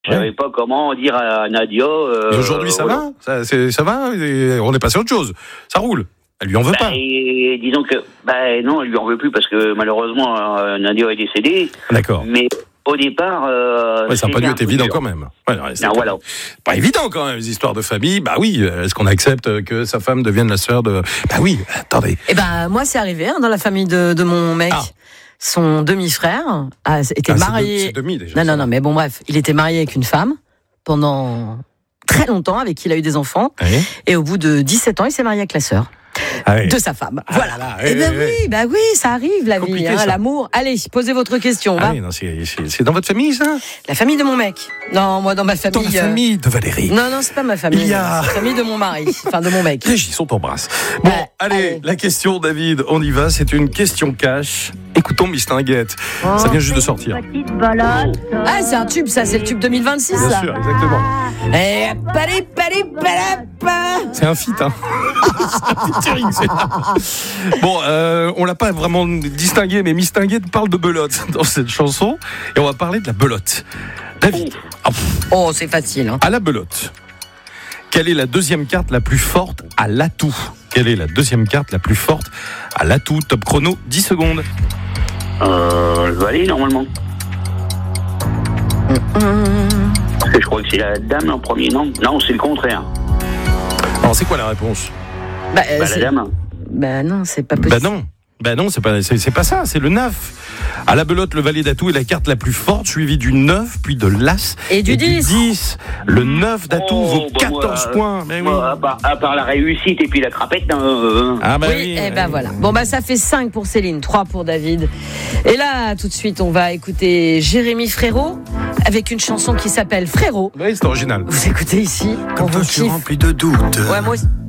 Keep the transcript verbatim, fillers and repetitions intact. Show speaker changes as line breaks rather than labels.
Je savais pas comment dire à Nadia. Euh,
Et aujourd'hui, ça
voilà.
va ça, c'est, ça va et on est passé à autre chose. Ça roule. Elle lui en veut
Bah,
pas.
et disons que, bah non, elle lui en veut plus parce que malheureusement, euh, Nadia est décédée.
D'accord.
Mais au départ, euh,
Ouais, ça n'a pas dû
c'était un
être
coup
évident
dur.
quand même. Ouais, non, c'est
Non,
pas,
voilà.
pas évident quand même, les histoires de famille. Bah oui, est-ce qu'on accepte que sa femme devienne la sœur de... Bah oui, attendez.
Eh ben, moi, c'est arrivé hein, dans la famille de, de mon mec.
Ah.
Son demi-frère a, était
Ah,
marié.
C'est, de, c'est demi déjà.
non,
ça.
non, non, mais bon, bref, il était marié avec une femme pendant très longtemps, avec qui il a eu des enfants.
Oui.
Et au bout de dix-sept ans, il s'est marié avec la sœur
Ah oui.
de sa femme.
Ah
voilà.
là là,
Eh
oui,
ben
oui,
oui, bah oui, ça arrive, la
Compliqué,
vie, hein,
ça.
l'amour. Allez, posez votre question.
Ah
va.
oui, non, c'est, c'est, c'est dans votre famille, ça?
La famille de mon mec. Non, moi, dans ma famille.
Dans la
euh,
famille de Valérie.
Non, non, c'est pas ma famille.
Il y a-
C'est la famille de mon mari. Enfin, de mon mec.
Régis, on t'embrasse. Bon,
Ouais,
allez,
allez.
la question, David, on y va. C'est une question cash. Écoutons Miss Tinguette. Ça vient juste de sortir.
Petite balade.
Ah, c'est un tube, ça, c'est le tube deux mille vingt-six,
Bien
là.
sûr, exactement.
Eh, pali, pali, pala, pa.
C'est un feat, hein. C'est un featuring, c'est- Bon, euh, on l'a pas vraiment distingué, mais Miss Tinguette parle de belote dans cette chanson. Et on va parler de la belote. David, ah, pff,
Oh, c'est facile. Hein.
à la belote, quelle est la deuxième carte la plus forte à l'atout? Quelle est la deuxième carte la plus forte à l'atout? Top chrono, dix secondes.
Euh, je vais aller normalement. Parce que je crois que c'est la dame en premier, non? Non, c'est le contraire.
Alors, c'est quoi la réponse?
Bah, euh,
Bah,
c'est-
la dame.
bah non, c'est pas
Bah
possible.
non. Bah non, c'est pas, c'est, c'est pas ça, c'est le neuf. À la belote, le valet d'atout est la carte la plus forte, suivie du neuf, puis de l'as.
Et du dix.
dix. Le neuf d'atout
Oh,
vaut
bah,
quatorze
moi,
points. Mais oui.
Moi, à, part, à part la réussite et puis la crapette, euh,
Ah bah
oui,
oui.
et ben voilà. Bon, bah ça fait cinq pour Céline, trois pour David. Et là, tout de suite, on va écouter Jérémy Frérot avec une chanson qui s'appelle Frérot.
Oui, c'est original.
Vous écoutez ici, on
Comme
vous
toi, je suis
kiffe.
rempli de doutes.
Ouais, moi aussi.